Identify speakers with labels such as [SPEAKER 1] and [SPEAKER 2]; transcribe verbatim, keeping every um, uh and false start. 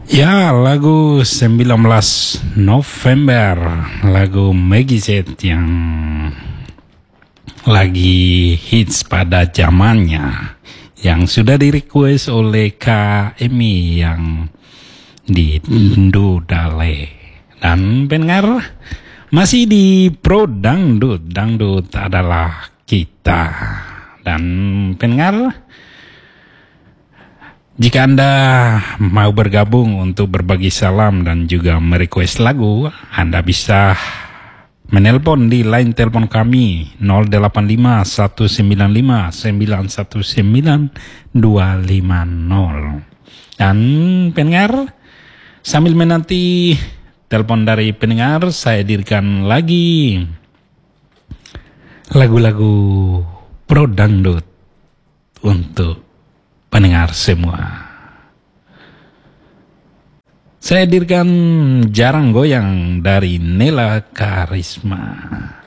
[SPEAKER 1] Ya, lagu sembilan belas November, lagu Megizet yang lagi hits pada zamannya, yang sudah di-request oleh Kak Emi yang di Dudale. Dan pendengar, masih di Pro Dangdut, Dangdut adalah kita. Dan pendengar, jika Anda mau bergabung untuk berbagi salam dan juga merequest lagu, Anda bisa menelpon di line telepon kami nol delapan lima satu sembilan lima sembilan satu sembilan dua lima nol. Dan pendengar, sambil menanti telepon dari pendengar, saya hadirkan lagi lagu-lagu Pro Dangdut untuk pendengar semua. Saya hadirkan Jarang Goyang dari Nela Karisma.